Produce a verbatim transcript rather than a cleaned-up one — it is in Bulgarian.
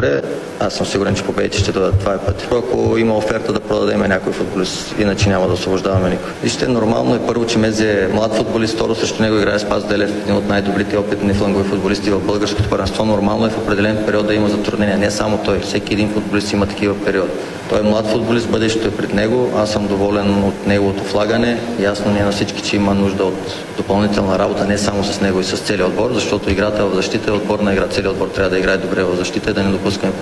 горе, аз съм сигурен, че победите ще дойдат. Това е път. Ако има оферта да продадем някой футболист, иначе няма да освобождаваме никой. Вижте, нормално е първо, че Мезе е млад футболист, второ срещу него играе Спас Делев, един от най-добрите опитни флангови футболисти в българското първенство. Нормално е в определен период да има затруднения. Не само той, всеки един футболист има такива периоди. Той е млад футболист, бъдещето е пред него. Аз съм доволен от неговото влагане. Ясно ни е на всички, че има нужда от допълнителна работа, не само с него и с целия отбор, защото играта в защита е отборна игра. Целият отбор трябва да играе добре в защита и да не допускаме